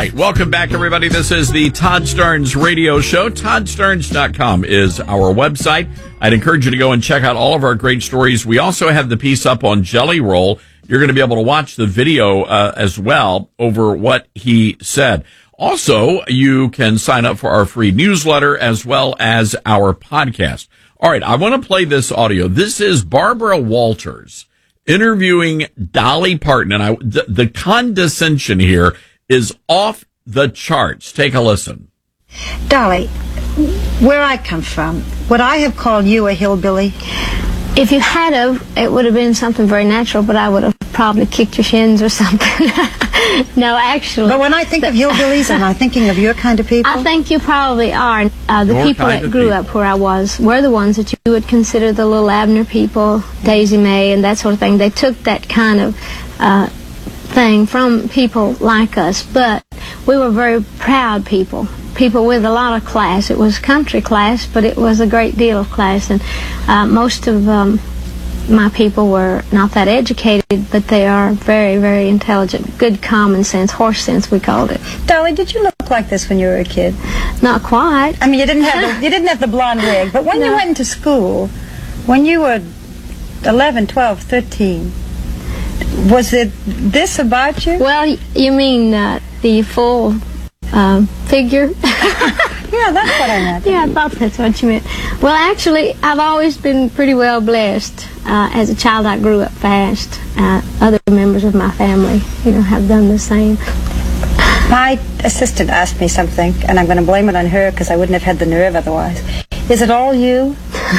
right. Welcome back, everybody. This is the Todd Starnes Radio Show. ToddStarnes.com is our website. I'd encourage you to go and check out all of our great stories. We also have the piece up on Jelly Roll. You're going to be able to watch the video as well over what he said. Also, you can sign up for our free newsletter as well as our podcast. All right, I want to play this audio. This is Barbara Walters interviewing Dolly Parton, and the condescension here is off the charts. Take a listen. Dolly, where I come from, would I have called you a hillbilly? If you had of, it would have been something very natural, but I would have probably kicked your shins or something. No, actually. But when I think of hillbillies, am I thinking of your kind of people? I think you probably are. The Your people kind that of grew people. up where I was were the ones that you would consider the little Abner people, Daisy Mae and that sort of thing. They took that kind of thing from people like us, but we were very proud people. People with a lot of class. It was country class, but it was a great deal of class, and most of my people were not that educated, but they are very, very intelligent. Good common sense, horse sense, we called it. Dolly, did you look like this when you were a kid? Not quite. I mean, you didn't have the blonde wig, but when you went into school, when you were 11, 12, 13, was it this about you? Well, you mean the full figure? Yeah, that's what I meant. Yeah, I thought that's what you meant. Well, actually, I've always been pretty well blessed. As a child, I grew up fast. Other members of my family, have done the same. My assistant asked me something, and I'm going to blame it on her because I wouldn't have had the nerve otherwise. Is it all you?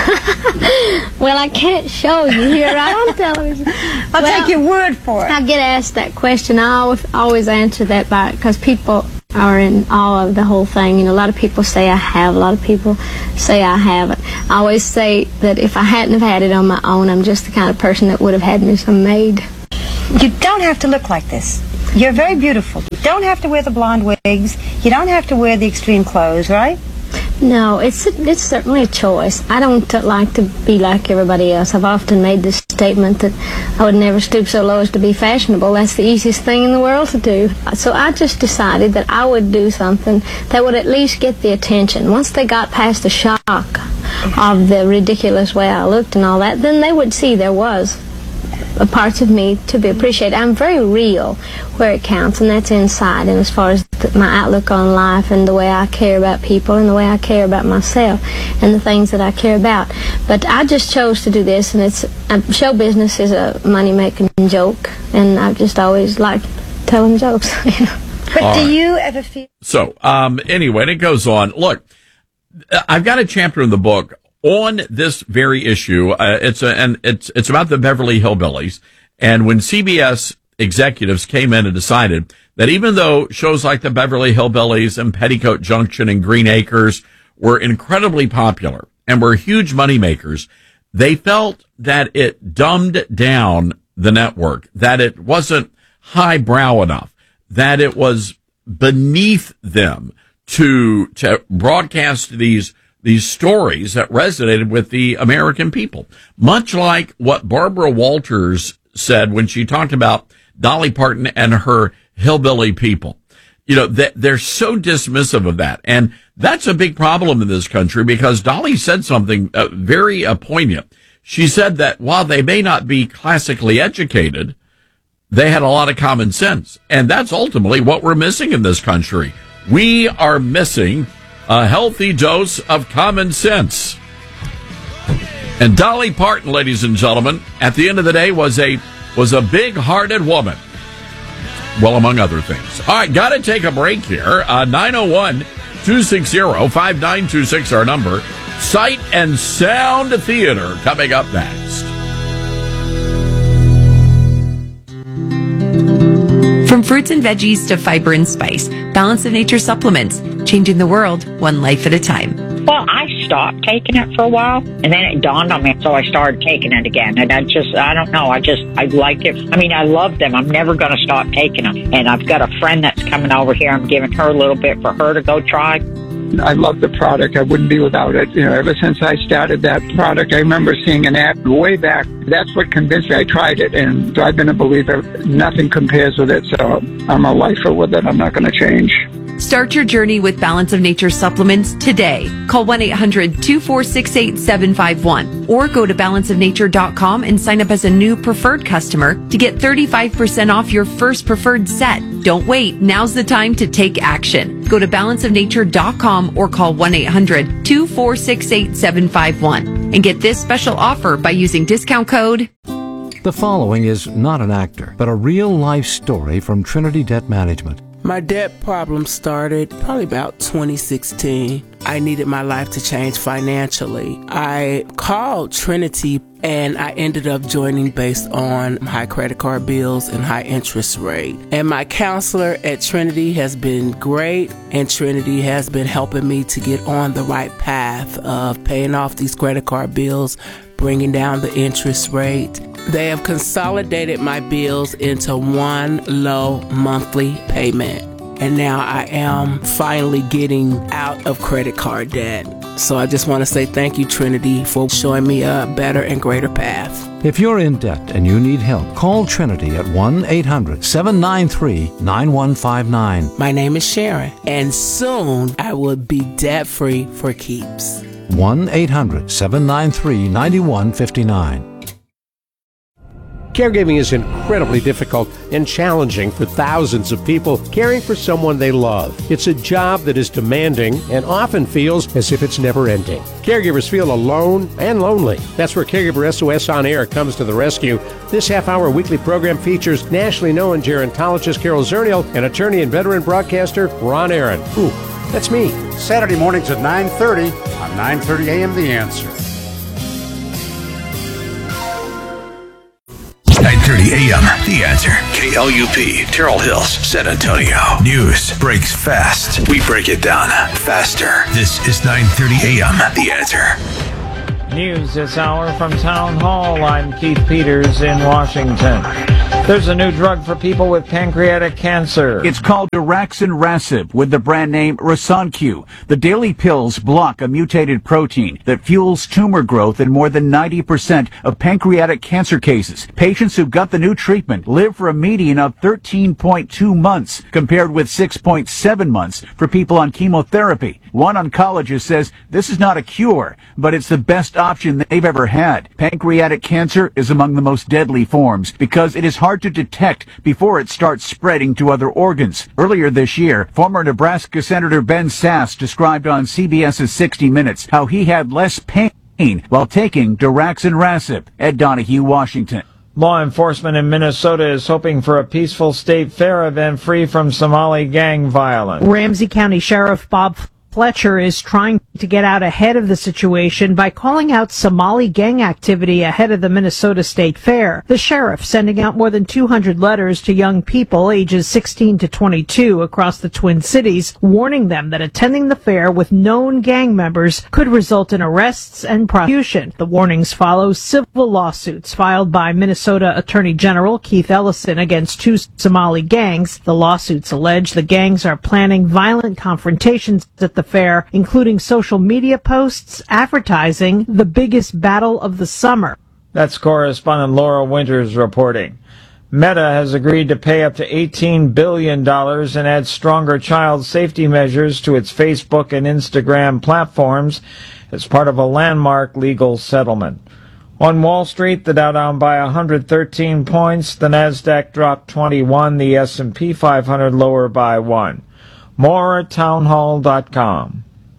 Well, I can't show you here on television. I'll take your word for it. I get asked that question. I always answer that because people are in awe of the whole thing. A lot of people say I have. A lot of people say I haven't. I always say that if I hadn't have had it on my own, I'm just the kind of person that would have had me some maid. You don't have to look like this. You're very beautiful. You don't have to wear the blonde wigs. You don't have to wear the extreme clothes, right? No, it's certainly a choice. I don't like to be like everybody else. I've often made this statement that I would never stoop so low as to be fashionable. That's the easiest thing in the world to do. So I just decided that I would do something that would at least get the attention. Once they got past the shock of the ridiculous way I looked and all that, then they would see there was a parts of me to be appreciated. I'm very real where it counts, and that's inside, and as far as my outlook on life and the way I care about people and the way I care about myself and the things that I care about. But I just chose to do this, and show business is a money-making joke, and I've just always liked telling jokes. But do you ever feel... So, anyway, and it goes on. Look, I've got a chapter in the book on this very issue. It's about the Beverly Hillbillies. And when CBS executives came in and decided that even though shows like the Beverly Hillbillies and Petticoat Junction and Green Acres were incredibly popular and were huge moneymakers, they felt that it dumbed down the network, that it wasn't highbrow enough, that it was beneath them to broadcast these stories that resonated with the American people. Much like what Barbara Walters said when she talked about Dolly Parton and her hillbilly people. They're so dismissive of that. And that's a big problem in this country because Dolly said something very poignant. She said that while they may not be classically educated, they had a lot of common sense. And that's ultimately what we're missing in this country. We are missing a healthy dose of common sense. And Dolly Parton, ladies and gentlemen, at the end of the day was a big-hearted woman. Well, among other things. All right, got to take a break here. 901-260-5926, our number. Sight and Sound Theater coming up next. From fruits and veggies to fiber and spice, Balance of Nature supplements, changing the world one life at a time. Well, I stopped taking it for a while, and then it dawned on me, so I started taking it again. And I don't know, I like it. I mean, I love them. I'm never going to stop taking them. And I've got a friend that's coming over here. I'm giving her a little bit for her to go try. I love the product. I wouldn't be without it. Ever since I started that product, I remember seeing an ad way back. That's what convinced me. I tried it, and I've been a believer. Nothing compares with it, so I'm a lifer with it. I'm not going to change. Start your journey with Balance of Nature supplements today. Call 1-800-246-8751 or go to balanceofnature.com and sign up as a new preferred customer to get 35% off your first preferred set. Don't wait. Now's the time to take action. Go to balanceofnature.com or call 1-800-246-8751 and get this special offer by using discount code. The following is not an actor, but a real-life story from Trinity Debt Management. My debt problem started probably about 2016. I needed my life to change financially. I called Trinity and I ended up joining based on high credit card bills and high interest rate. And my counselor at Trinity has been great, and Trinity has been helping me to get on the right path of paying off these credit card bills, bringing down the interest rate. They have consolidated my bills into one low monthly payment. And now I am finally getting out of credit card debt. So I just want to say thank you, Trinity, for showing me a better and greater path. If you're in debt and you need help, call Trinity at 1-800-793-9159. My name is Sharon, and soon I will be debt-free for keeps. 1-800-793-9159. Caregiving is incredibly difficult and challenging for thousands of people caring for someone they love. It's a job that is demanding and often feels as if it's never ending. Caregivers feel alone and lonely. That's where Caregiver SOS On Air comes to the rescue. This half-hour weekly program features nationally known gerontologist Carol Zernial and attorney and veteran broadcaster Ron Aaron. Ooh, that's me. Saturday mornings at 9:30 on 9:30 a.m. The Answer. 9:30 a.m. The Answer. KLUP, Terrell Hills, San Antonio. News breaks fast. We break it down faster. This is 9:30 a.m. The Answer. News this hour from Town Hall. I'm Keith Peters in Washington. There's a new drug for people with pancreatic cancer. It's called daraxonrasib with the brand name Rasanq. The daily pills block a mutated protein that fuels tumor growth in more than 90% of pancreatic cancer cases. Patients who got the new treatment live for a median of 13.2 months, compared with 6.7 months for people on chemotherapy. One oncologist says this is not a cure, but it's the best option they've ever had. Pancreatic cancer is among the most deadly forms because it is hard to detect before it starts spreading to other organs. Earlier this year, former Nebraska Senator Ben Sasse described on CBS's 60 Minutes how he had less pain while taking daraxonrasib. Ed Donahue, Washington. Law enforcement in Minnesota is hoping for a peaceful state fair event free from Somali gang violence. Ramsey County Sheriff Bob Fletcher is trying to get out ahead of the situation by calling out Somali gang activity ahead of the Minnesota State Fair. The sheriff sending out more than 200 letters to young people ages 16 to 22 across the Twin Cities, warning them that attending the fair with known gang members could result in arrests and prosecution. The warnings follow civil lawsuits filed by Minnesota Attorney General Keith Ellison against two Somali gangs. The lawsuits allege the gangs are planning violent confrontations at the fair, including social media posts advertising the biggest battle of the summer. That's correspondent Laura Winters reporting. Meta has agreed to pay up to $18 billion and add stronger child safety measures to its Facebook and Instagram platforms as part of a landmark legal settlement. On Wall Street, the Dow down by 113 points, the Nasdaq dropped 21, the S&P 500 lower by 1. More at townhall.com.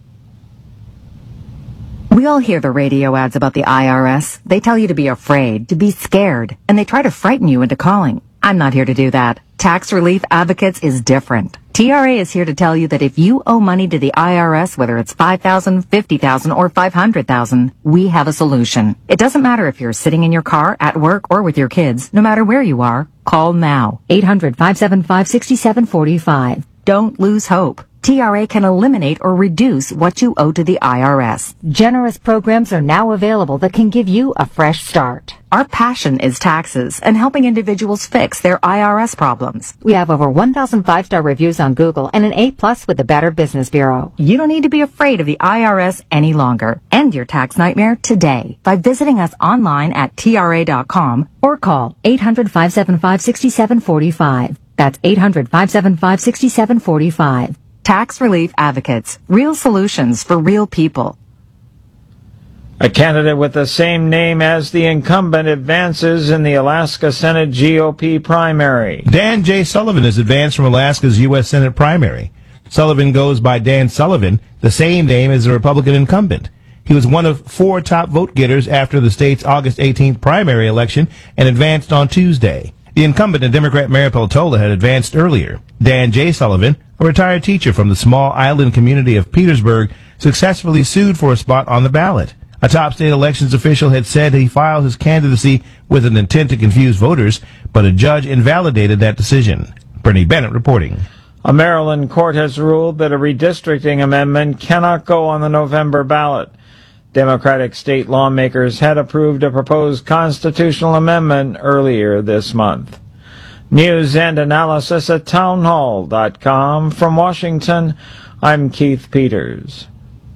We all hear the radio ads about the IRS. They tell you to be afraid, to be scared, and they try to frighten you into calling. I'm not here to do that. Tax Relief Advocates is different. TRA is here to tell you that if you owe money to the IRS, whether it's $5,000, $50,000, or $500,000, we have a solution. It doesn't matter if you're sitting in your car, at work, or with your kids. No matter where you are, call now. 800-575-6745. Don't lose hope. TRA can eliminate or reduce what you owe to the IRS. Generous programs are now available that can give you a fresh start. Our passion is taxes and helping individuals fix their IRS problems. We have over 1,000 5-star reviews on Google and an A+ with the Better Business Bureau. You don't need to be afraid of the IRS any longer. End your tax nightmare today by visiting us online at TRA.com or call 800-575-6745. That's 800-575-6745. Tax Relief Advocates. Real solutions for real people. A candidate with the same name as the incumbent advances in the Alaska Senate GOP primary. Dan J. Sullivan has advanced from Alaska's U.S. Senate primary. Sullivan goes by Dan Sullivan, the same name as the Republican incumbent. He was one of 4 top vote-getters after the state's August 18th primary election and advanced on Tuesday. The incumbent and Democrat Mayor Peltola had advanced earlier. Dan J. Sullivan, a retired teacher from the small island community of Petersburg, successfully sued for a spot on the ballot. A top state elections official had said he filed his candidacy with an intent to confuse voters, but a judge invalidated that decision. Bernie Bennett reporting. A Maryland court has ruled that a redistricting amendment cannot go on the November ballot. Democratic state lawmakers had approved a proposed constitutional amendment earlier this month. News and analysis at townhall.com. From Washington, I'm Keith Peters.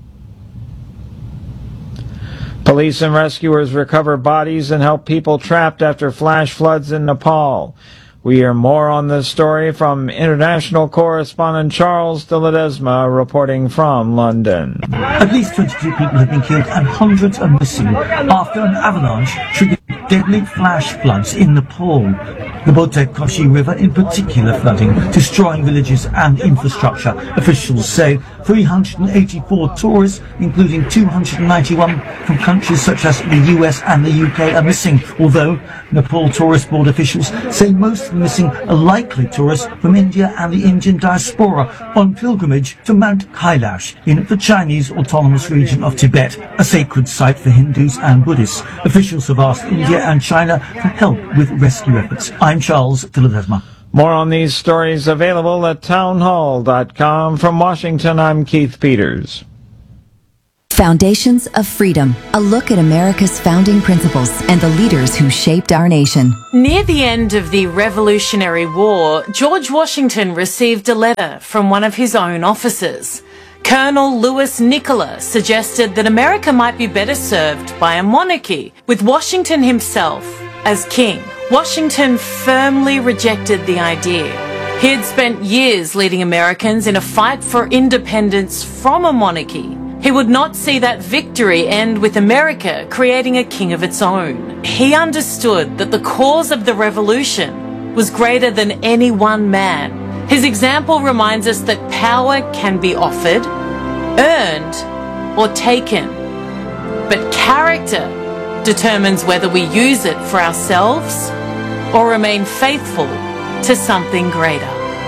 Police and rescuers recover bodies and help people trapped after flash floods in Nepal. We hear more on this story from international correspondent Charles de Ledesma reporting from London. At least 22 people have been killed and hundreds are missing after an avalanche triggered deadly flash floods in Nepal. The Botek Koshi River in particular flooding, destroying villages and infrastructure. Officials say 384 tourists, including 291 from countries such as the US and the UK, are missing, although Nepal Tourist Board officials say most of the missing are likely tourists from India and the Indian diaspora on pilgrimage to Mount Kailash in the Chinese autonomous region of Tibet, a sacred site for Hindus and Buddhists. Officials have asked India and China for help with rescue efforts. I'm Charles de Ledesma. More on these stories available at townhall.com. From Washington, I'm Keith Peters. Foundations of Freedom, a look at America's founding principles and the leaders who shaped our nation. Near the end of the Revolutionary War, George Washington received a letter from one of his own officers. Colonel Louis Nicola suggested that America might be better served by a monarchy, with Washington himself as king. Washington firmly rejected the idea. He had spent years leading Americans in a fight for independence from a monarchy. He would not see that victory end with America creating a king of its own. He understood that the cause of the revolution was greater than any one man. His example reminds us that power can be offered, earned, or taken. But character determines whether we use it for ourselves or remain faithful to something greater.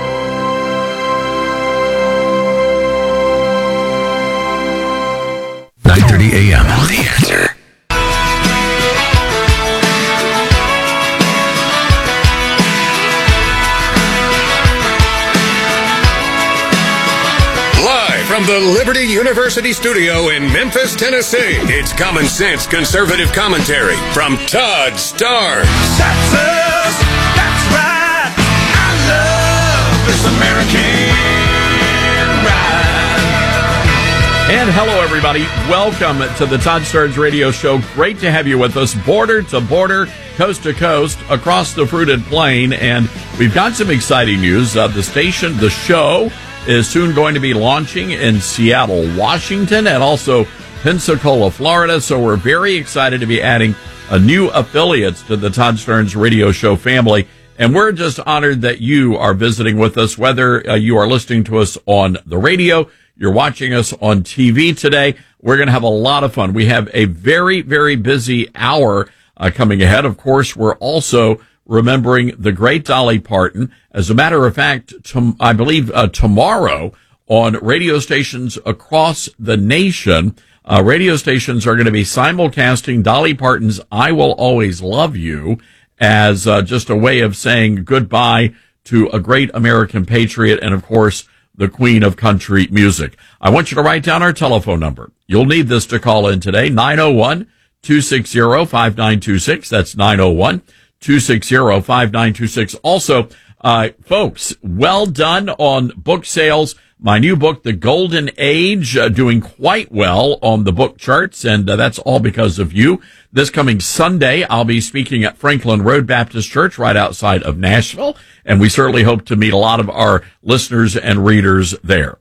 AM. The Answer. Live from the Liberty University studio in Memphis, Tennessee, it's Common Sense Conservative Commentary from Todd Starnes. That's us. That's right. I love this American ride. And hello, everybody. Welcome to the Todd Starnes Radio Show. Great to have you with us, border to border, coast to coast, across the fruited plain. And we've got some exciting news. The show is soon going to be launching in Seattle, Washington, and also Pensacola, Florida. So we're very excited to be adding new affiliates to the Todd Starnes Radio Show family. And we're just honored that you are visiting with us, whether you are listening to us on the radio, you're watching us on TV today. We're going to have a lot of fun. We have a very, very busy hour coming ahead. Of course, we're also remembering the great Dolly Parton. As a matter of fact, I believe tomorrow on radio stations across the nation, radio stations are going to be simulcasting Dolly Parton's I Will Always Love You as just a way of saying goodbye to a great American patriot and, of course, the queen of country music. I want you to write down our telephone number. You'll need this to call in today, 901-260-5926. That's 901-260-5926. Also, folks, well done on book sales. My new book, The Golden Age, doing quite well on the book charts, and that's all because of you. This coming Sunday, I'll be speaking at Franklin Road Baptist Church right outside of Nashville, and we certainly hope to meet a lot of our listeners and readers there.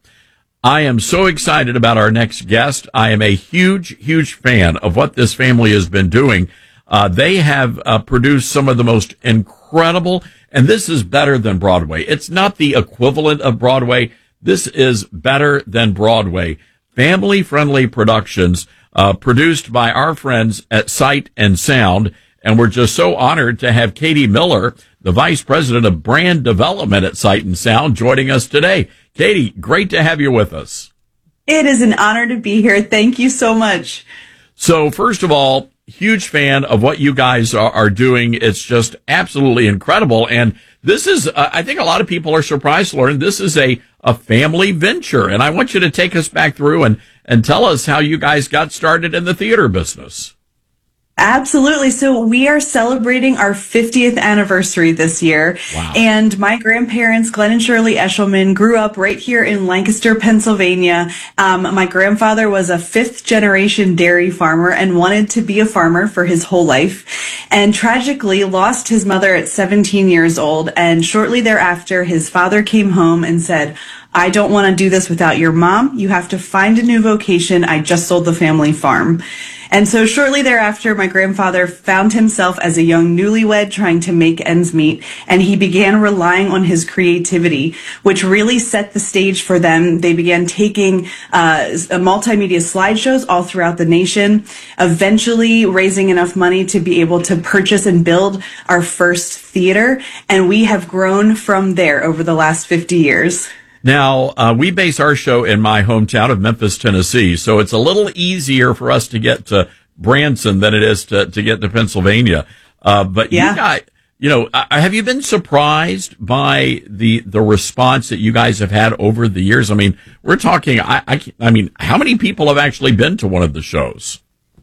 I am so excited about our next guest. I am a huge fan of what this family has been doing. They have produced some of the most incredible, and this is better than Broadway. It's not the equivalent of Broadway. This is better than Broadway. Family-friendly productions produced by our friends at Sight and Sound. And we're just so honored to have Katie Miller, the Vice President of Brand Development at Sight and Sound, joining us today. Katie, great to have you with us. It is an honor to be here. Thank you so much. So first of all, huge fan of what you guys are doing. It's just absolutely incredible. And this is, I think a lot of people are surprised to learn this is a family venture. And I want you to take us back through and tell us how you guys got started in the theater business. Absolutely. So we are celebrating our 50th anniversary this year. Wow. And my grandparents, Glenn and Shirley Eshelman, grew up right here in Lancaster, Pennsylvania. My grandfather was a 5th generation dairy farmer and wanted to be a farmer for his whole life, and tragically lost his mother at 17 years old. And shortly thereafter, his father came home and said, "I don't want to do this without your mom. You have to find a new vocation. I just sold the family farm." And so shortly thereafter, my grandfather found himself as a young newlywed trying to make ends meet, and he began relying on his creativity, which really set the stage for them. They began taking multimedia slideshows all throughout the nation, eventually raising enough money to be able to purchase and build our first theater, and we have grown from there over the last 50 years. Now, we base our show in my hometown of Memphis, Tennessee, so it's a little easier for us to get to Branson than it is to get to Pennsylvania. But yeah. You guys, have you been surprised by the response that you guys have had over the years? I mean, we're talking, I mean, how many people have actually been to one of the shows?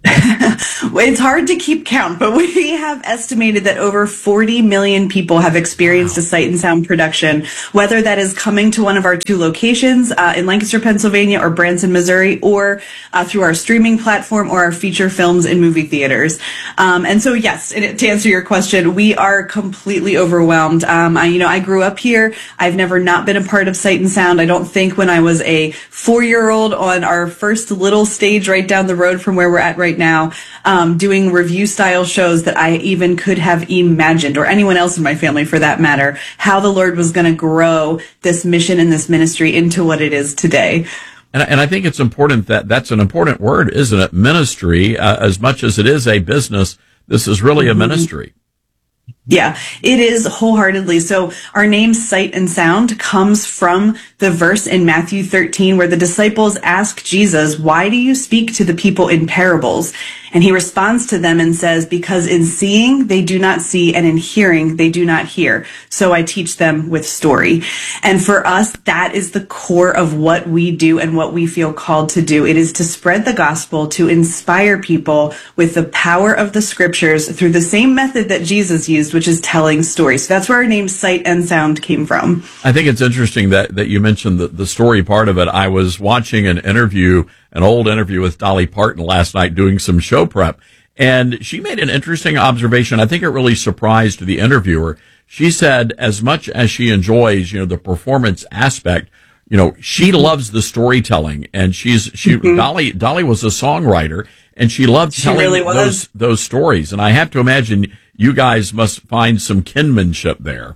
It's hard to keep count, but we have estimated that over 40 million people have experienced a Sight and Sound production, whether that is coming to one of our 2 locations in Lancaster, Pennsylvania, or Branson, Missouri, or through our streaming platform or our feature films in movie theaters. And so, yes, to answer your question, we are completely overwhelmed. I grew up here. I've never not been a part of Sight and Sound. I don't think when I was a 4-year-old on our first little stage right down the road from where we're at right now, doing review style shows that I even could have imagined, or anyone else in my family for that matter, how the Lord was going to grow this mission and this ministry into what it is today. And I think it's important that's an important word, isn't it? Ministry, as much as it is a business, this is really a ministry. Yeah, it is wholeheartedly. So our name, Sight and Sound, comes from the verse in Matthew 13 where the disciples ask Jesus, "Why do you speak to the people in parables?" And he responds to them and says, "Because in seeing they do not see, and in hearing they do not hear. So I teach them with story." And for us, that is the core of what we do and what we feel called to do. It is to spread the gospel, to inspire people with the power of the scriptures through the same method that Jesus used, which is telling stories. So that's where our name Sight and Sound came from. I think it's interesting that you mentioned the story part of it. I was watching an old interview with Dolly Parton last night doing some show prep, and she made an interesting observation. I think it really surprised the interviewer. She said as much as she enjoys, the performance aspect, she loves the storytelling, and Dolly was a songwriter, and she loved telling really those stories. And I have to imagine you guys must find some kinship there.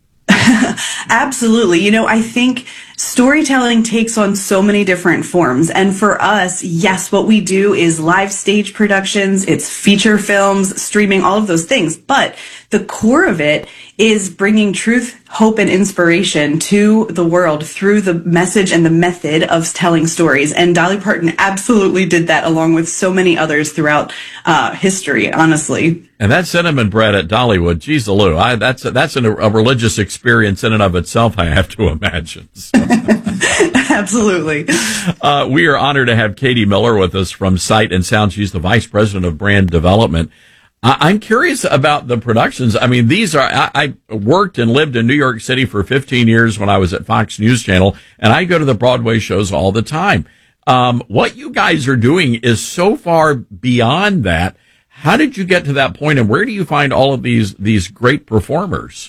Absolutely. I think storytelling takes on so many different forms. And for us, yes, what we do is live stage productions, it's feature films, streaming, all of those things. But the core of it is bringing truth, hope, and inspiration to the world through the message and the method of telling stories. And Dolly Parton absolutely did that, along with so many others throughout history, honestly. And that cinnamon bread at Dollywood, geez, that's a religious experience in and of itself, I have to imagine. So. Absolutely. We are honored to have Katie Miller with us from Sight and Sound. She's the Vice President of Brand Development. I'm curious about the productions. I mean, I worked and lived in New York City for 15 years when I was at Fox News Channel, and I go to the Broadway shows all the time. What you guys are doing is so far beyond that. How did you get to that point, and where do you find all of these great performers?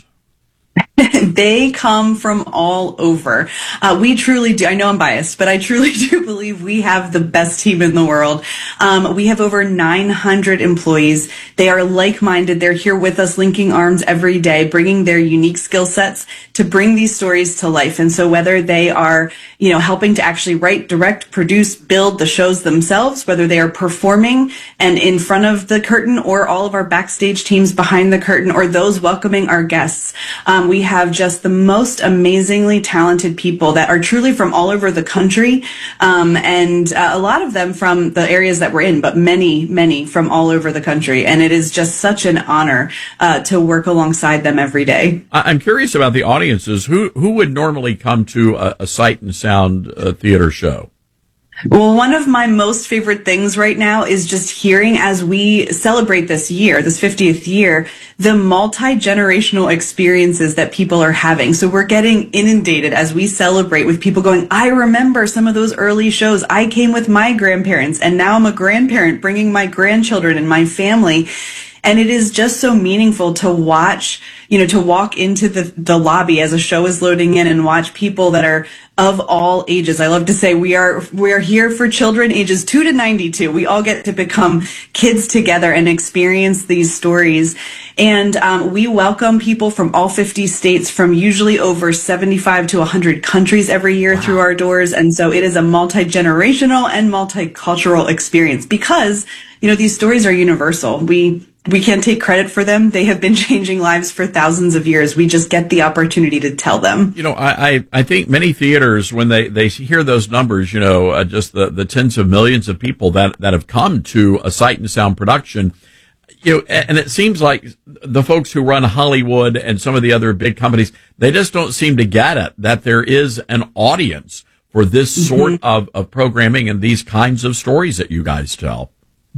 They come from all over. We truly do. I know I'm biased, but I truly do believe we have the best team in the world. We have over 900 employees. They are like-minded. They're here with us, linking arms every day, bringing their unique skill sets to bring these stories to life. And so whether they are, helping to actually write, direct, produce, build the shows themselves, whether they are performing and in front of the curtain, or all of our backstage teams behind the curtain, or those welcoming our guests, we have just the most amazingly talented people that are truly from all over the country, and a lot of them from the areas that we're in, but many from all over the country. And it is just such an honor to work alongside them every day. I'm curious about the audiences. Who would normally come to a Sight and Sound theater show? Well, one of my most favorite things right now is just hearing, as we celebrate this 50th year, the multi-generational experiences that people are having. So we're getting inundated as we celebrate with people going, I remember some of those early shows. I came with my grandparents, and now I'm a grandparent bringing my grandchildren and my family. And it is just so meaningful to watch, to walk into the lobby as a show is loading in and watch people that are of all ages. I love to say we are here for children ages 2 to 92. We all get to become kids together and experience these stories. And we welcome people from all 50 states, from usually over 75 to 100 countries every year through our doors. And so it is a multi-generational and multicultural experience because, these stories are universal. We can't take credit for them. They have been changing lives for thousands of years. We just get the opportunity to tell them. I think many theaters, when they hear those numbers, just the tens of millions of people that have come to a Sight and Sound production, and it seems like the folks who run Hollywood and some of the other big companies, they just don't seem to get it, that there is an audience for this sort of programming and these kinds of stories that you guys tell.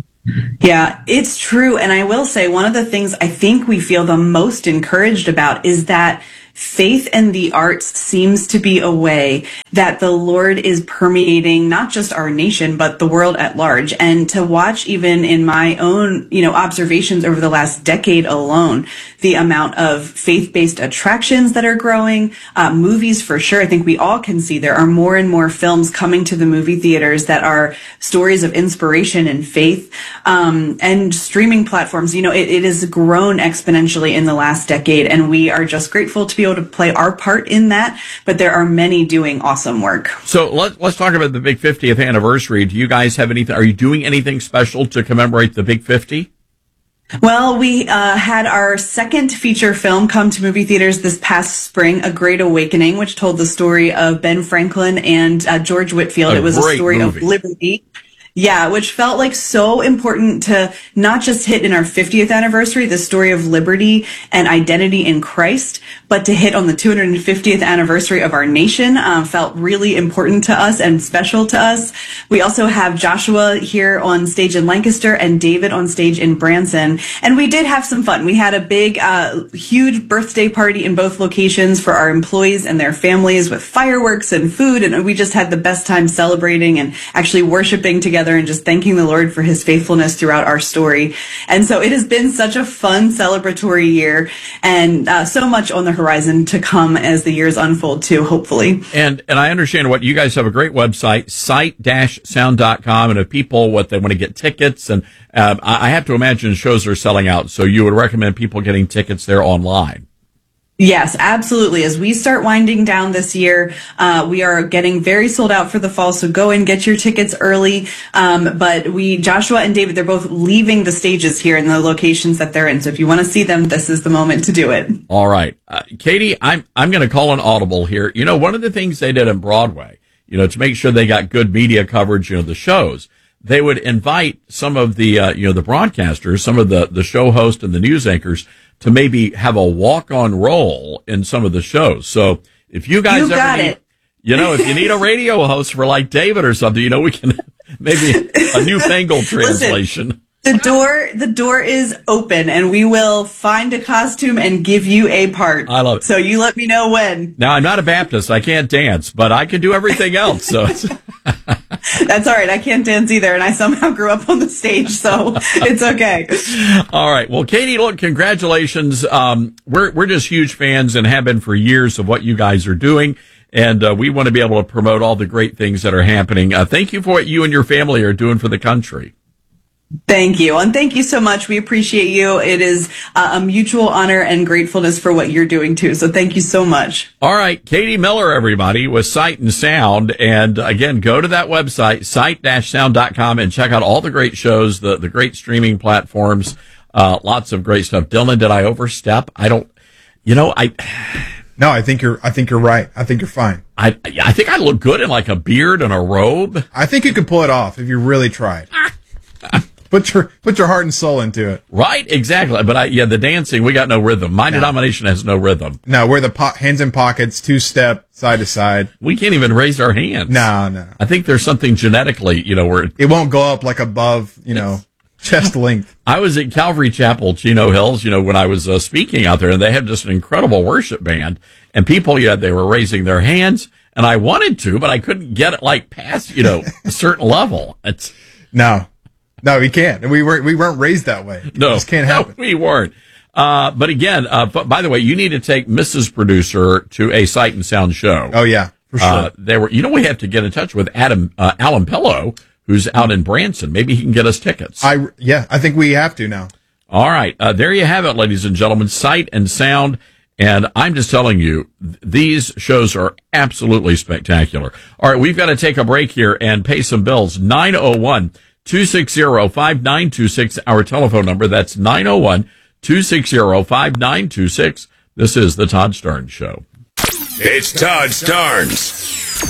Yeah, it's true. And I will say one of the things I think we feel the most encouraged about is that faith and the arts seems to be a way that the Lord is permeating not just our nation, but the world at large. And to watch, even in my own, observations over the last decade alone, the amount of faith-based attractions that are growing, movies for sure. I think we all can see there are more and more films coming to the movie theaters that are stories of inspiration and faith, and streaming platforms. It has grown exponentially in the last decade, and we are just grateful to be able to play our part in that, but there are many doing awesome work. So let's talk about the big 50th anniversary. Do you guys have anything? Are you doing anything special to commemorate the big 50? Well, we had our second feature film come to movie theaters this past spring, A Great Awakening, which told the story of Ben Franklin and George Whitefield. It was a story of liberty. Yeah, which felt like so important to not just hit in our 50th anniversary, the story of liberty and identity in Christ, but to hit on the 250th anniversary of our nation, felt really important to us and special to us. We also have Joshua here on stage in Lancaster and David on stage in Branson. And we did have some fun. We had a big, huge birthday party in both locations for our employees and their families with fireworks and food. And we just had the best time celebrating and actually worshiping together and just thanking the Lord for his faithfulness throughout our story. And so it has been such a fun celebratory year, and so much on the horizon to come as the years unfold too, hopefully. And I understand what you guys have a great website, sight-sound.com, and if people, they want to get tickets, and I have to imagine shows are selling out, so you would recommend people getting tickets there online. Yes, absolutely. As we start winding down this year, we are getting very sold out for the fall, so go and get your tickets early. But Joshua and David, they're both leaving the stages here in the locations that they're in. So if you want to see them, this is the moment to do it. All right. Katie, I'm going to call an audible here. One of the things they did in Broadway, to make sure they got good media coverage, the shows, they would invite some of the, the broadcasters, some of the show hosts and the news anchors to maybe have a walk-on role in some of the shows. So if you guys if you need a radio host for like David or something, we can maybe a newfangled translation. Listen, the door is open, and we will find a costume and give you a part. I love it. So you let me know when. Now, I'm not a Baptist. I can't dance, but I can do everything else. So that's all right. I can't dance either, and I somehow grew up on the stage, so it's okay. All right. Well, Katie, look, congratulations. We're just huge fans and have been for years of what you guys are doing. And we want to be able to promote all the great things that are happening. Thank you for what you and your family are doing for the country. Thank you. And thank you so much. We appreciate you. It is a mutual honor and gratefulness for what you're doing, too. So thank you so much. All right. Katie Miller, everybody, with Sight and Sound. And again, go to that website, sight-sound.com, and check out all the great shows, the great streaming platforms, lots of great stuff. Dylan, did I overstep? No, I think you're right. I think you're fine. I think I look good in like a beard and a robe. I think you could pull it off if you really tried. Put your heart and soul into it. Right, exactly. But the dancing, we got no rhythm. My denomination has no rhythm. No, we're the hands in pockets, 2-step, side to side. We can't even raise our hands. No. I think there's something genetically, where it won't go up like above, chest length. I was at Calvary Chapel, Chino Hills, when I was speaking out there, and they had just an incredible worship band, and people, they were raising their hands, and I wanted to, but I couldn't get it past, a certain level. No, we can't. And we weren't raised that way. No, it just can't happen. No, we weren't. But again, by the way, you need to take Mrs. Producer to a Sight and Sound show. Oh yeah, for sure. We have to get in touch with Alan Pillow, who's out in Branson. Maybe he can get us tickets. I think we have to now. All right. There you have it, ladies and gentlemen. Sight and Sound. And I'm just telling you, these shows are absolutely spectacular. All right. We've got to take a break here and pay some bills. 901-260-5926, our telephone number. That's 901-260-5926. This is the Todd Starnes Show. It's Todd Starnes.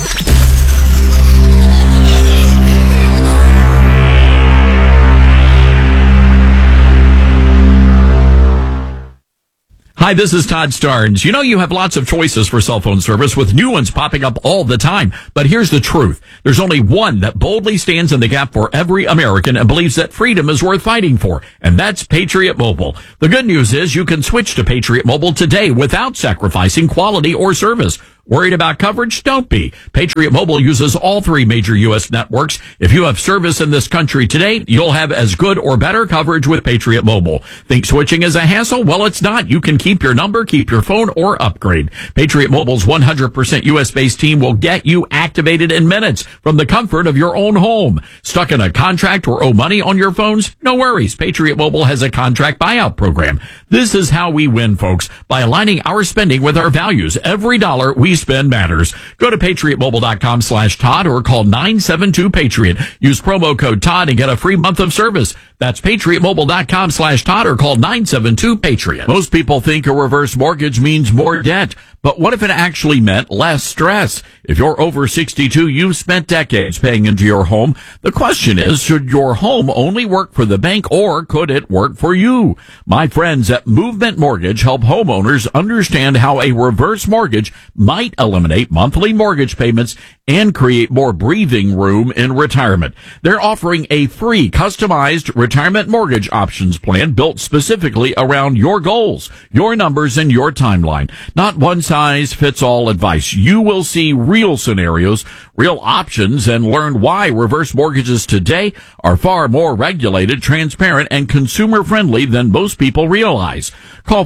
Hi, this is Todd Starnes. You have lots of choices for cell phone service with new ones popping up all the time. But here's the truth. There's only one that boldly stands in the gap for every American and believes that freedom is worth fighting for. And that's Patriot Mobile. The good news is you can switch to Patriot Mobile today without sacrificing quality or service. Worried about coverage? Don't be. Patriot Mobile uses all three major U.S. networks. If you have service in this country today, you'll have as good or better coverage with Patriot Mobile. Think switching is a hassle? Well, it's not. You can keep your number, keep your phone, or upgrade. Patriot Mobile's 100% U.S.-based team will get you activated in minutes from the comfort of your own home. Stuck in a contract or owe money on your phones? No worries. Patriot Mobile has a contract buyout program. This is how we win, folks, by aligning our spending with our values. Every dollar we spend matters. Go to patriotmobile.com/Todd or call 972-PATRIOT. Use promo code Todd and get a free month of service. That's patriotmobile.com/Todd or call 972-PATRIOT. Most people think a reverse mortgage means more debt. But what if it actually meant less stress? If you're over 62, you've spent decades paying into your home. The question is, should your home only work for the bank or could it work for you? My friends at Movement Mortgage help homeowners understand how a reverse mortgage might eliminate monthly mortgage payments and create more breathing room in retirement. They're offering a free customized retirement mortgage options plan built specifically around your goals, your numbers, and your timeline. Not one size fits all advice. You will see real scenarios, real options, and learn why reverse mortgages today are far more regulated, transparent, and consumer friendly than most people realize. Call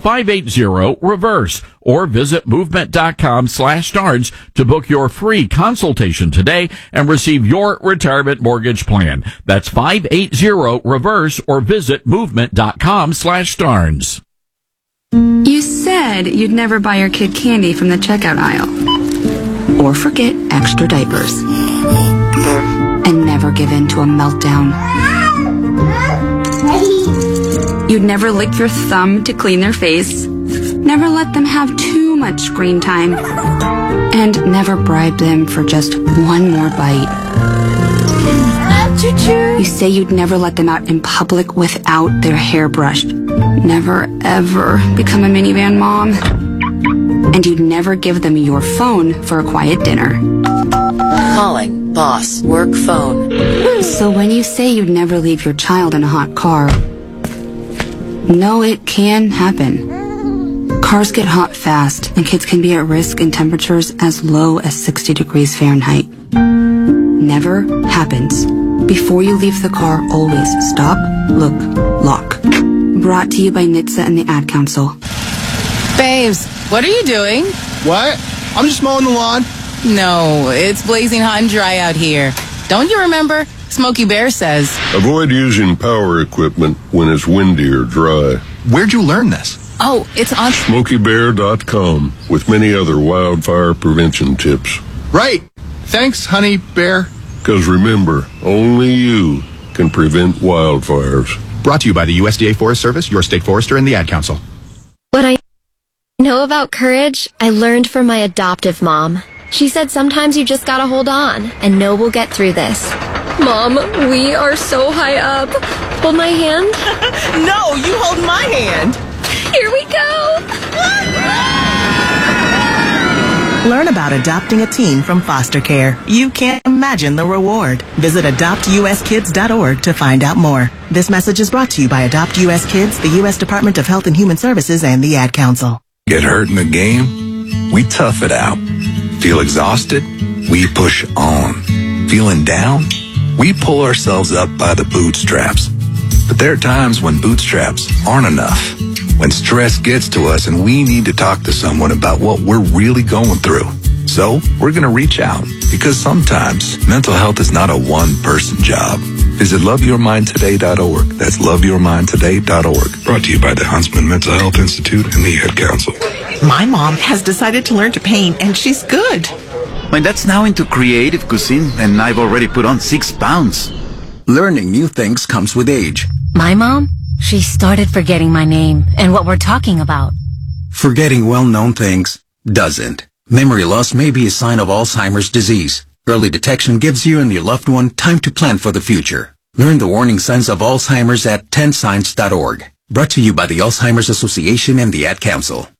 580-REVERSE or visit movement.com/Starnes to book your free consultation today and receive your retirement mortgage plan. That's 580-REVERSE or visit movement.com/Starnes. You said you'd never buy your kid candy from the checkout aisle. Or forget extra diapers. And never give in to a meltdown. You'd never lick your thumb to clean their face. Never let them have too much screen time. And never bribe them for just one more bite. You say you'd never let them out in public without their hair brushed. Never, ever become a minivan mom. And you'd never give them your phone for a quiet dinner. Calling boss work phone. So when you say you'd never leave your child in a hot car, no, it can happen. Cars get hot fast, and kids can be at risk in temperatures as low as 60 degrees Fahrenheit. Never happens. Before you leave the car, always stop, look, lock. Brought to you by NHTSA and the Ad Council. Babes, what are you doing? What? I'm just mowing the lawn. No, it's blazing hot and dry out here. Don't you remember? Smokey Bear says. Avoid using power equipment when it's windy or dry. Where'd you learn this? Oh, it's on SmokeyBear.com with many other wildfire prevention tips. Right. Thanks, Honey Bear. Because remember, only you can prevent wildfires. Brought to you by the USDA Forest Service, your state forester, and the Ad Council. What I know about courage, I learned from my adoptive mom. She said sometimes you just gotta hold on and know we'll get through this. Mom, we are so high up. Hold my hand. No, you hold my hand. Here we go. Learn about adopting a teen from foster care. You can't imagine the reward. Visit adoptuskids.org to find out more. This message is brought to you by Adopt US Kids, the U.S. Department of Health and Human Services, and the Ad Council. Get hurt in the game? We tough it out. Feel exhausted? We push on. Feeling down? We pull ourselves up by the bootstraps. But there are times when bootstraps aren't enough. When stress gets to us and we need to talk to someone about what we're really going through. So we're going to reach out because sometimes mental health is not a one-person job. Visit loveyourmindtoday.org. That's loveyourmindtoday.org. Brought to you by the Huntsman Mental Health Institute and the Ad Council. My mom has decided to learn to paint, and she's good. My dad's now into creative cuisine, and I've already put on 6 pounds. Learning new things comes with age. My mom? She started forgetting my name and what we're talking about. Forgetting well-known things doesn't. Memory loss may be a sign of Alzheimer's disease. Early detection gives you and your loved one time to plan for the future. Learn the warning signs of Alzheimer's at 10signs.org. Brought to you by the Alzheimer's Association and the Ad Council.